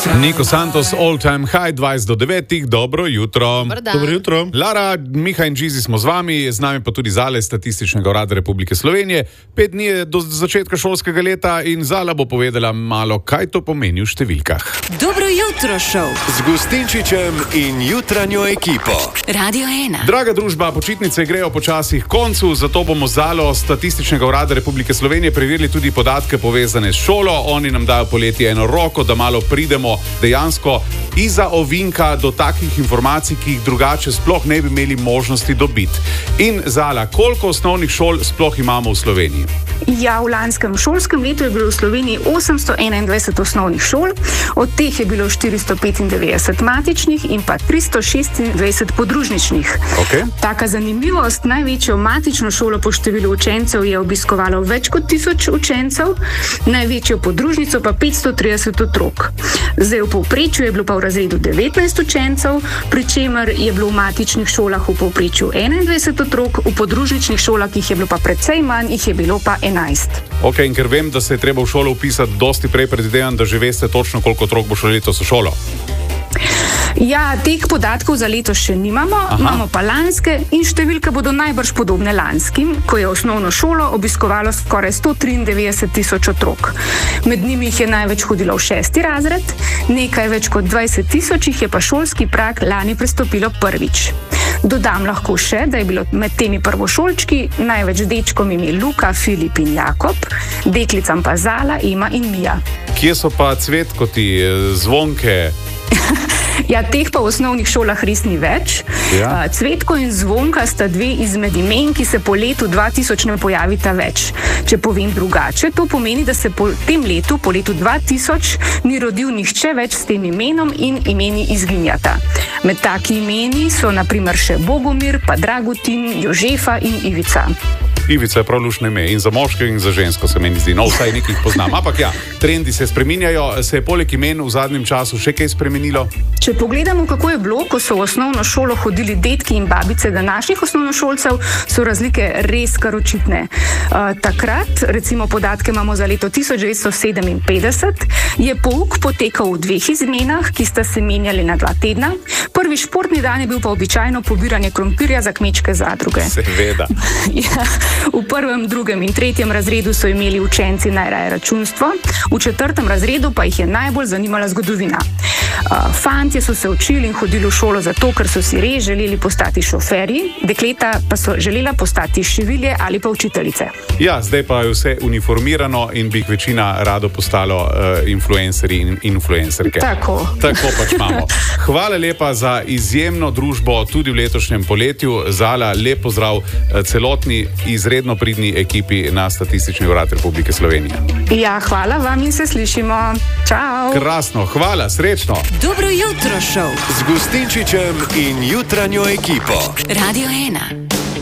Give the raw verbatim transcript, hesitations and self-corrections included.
Niko Santos, All Time High, dvajset do devetih, dobro jutro. Dobro jutro. Lara, Miha in Džizi smo z vami, z nami pa tudi Zala iz Statističnega urada Republike Slovenije. Pet dni je do začetka šolskega leta in Zala bo povedala malo, kaj to pomeni v številkah. Dobro jutro, šov. Z Gustinčičem in jutranjo ekipo. Radio ena. Draga družba, počitnice grejo počasi k koncu, zato bomo z Zalo Statističnega urada Republike Slovenije preverili tudi podatke povezane s šolo. Oni nam dajo poleti eno roko, da malo pridemo dejansko iza ovinka do takih informacij, ki jih drugače sploh ne bi imeli možnosti dobiti. In Zala, koliko osnovnih šol sploh imamo v Sloveniji? Ja, v lanskem šolskem letu je bilo v Sloveniji osemsto enaindvajset osnovnih šol, od teh je bilo štiristo petindevetdeset matičnih in pa tristo šestindvajset podružničnih. Okay. Taka zanimivost, največjo matično šolo po številu učencev je obiskovalo več kot tisoč učencev, največjo podružnico pa petsto trideset otrok. Zdaj v povprečju je bilo pa v razredu devetnajst učencev, pri čemer je bilo v matičnih šolah v povprečju enaindvajset otrok, v podružničnih šolah jih je bilo pa precej manj, jih je bilo pa enajst. Ok, in ker vem, da se je treba v šolo vpisati dosti prej, predvidevam, da že veste točno, koliko otrok bo šlo letos v šolo. Ja, teh podatkov za letos še nimamo, Aha. imamo pa lanske in številke bodo najbrž podobne lanskim, ko je osnovno šolo obiskovalo skoraj sto triindevetdeset tisoč otrok. Med njimi jih je največ hodilo v šesti razred, nekaj več kot dvajset tisoč jih je pa šolski prag lani prestopilo prvič. Dodam lahko še, da je bilo med temi prvošolčki največ dečkom ime Luka, Filip in Jakob, deklicam pa Zala, Ema in Mija. Kje so pa Cvetkoti, Zvonke? Ja, teh pa v osnovnih šolah res ni več. Ja. Cvetko in Zvonka sta dve izmed imen, ki se po letu dva tisoč ne pojavita več. Če povem drugače, to pomeni, da se po tem letu, po letu dva tisoč, ni rodil nihče več s tem imenom in imeni izginjata. Med taki imeni so na primer še Bogomir, pa Dragutin, Jožefa in Ivica. Ivica je prav lušno ime in za moške in za žensko se meni zdi, no vsaj nekih poznam. Ampak ja, trendi se spreminjajo, se je poleg imen v zadnjem času še kaj spremenilo? Če pogledamo, kako je bilo, ko so v osnovno šolo hodili dedki in babice današnjih osnovnošolcev, so razlike res kar očitne. Uh, takrat, recimo podatke imamo za leto tisoč devetsto sedeminpetdeset, je pouk potekal v dveh izmenah, ki sta se menjali na dva tedna. Prvi športni dan je bil pa običajno pobiranje krompirja za kmečke zadruge. Seveda. Ja. V prvem, drugem in tretjem razredu so imeli učenci najraje računstvo, v četrtem razredu pa jih je najbolj zanimala zgodovina. Uh, fantje so se učili in hodili v šolo zato, ker so si res želeli postati šoferji, dekleta pa so želela postati šivilje ali pa učiteljice. Ja, zdaj pa je vse uniformirano in bi jih večina rado postalo uh, influencerji in influencerke. Tako. Tako pač imamo. Hvala lepa za izjemno družbo tudi v letošnjem poletju. Zala, lep pozdrav celotni izredno pridni ekipi na Statistični urad Republike Slovenije. Ja, hvala vam in se slišimo. Čau. Krasno, hvala, srečno. Dobro jutro, šov. Z Gustinčičem in jutranjo ekipo. Radio ena.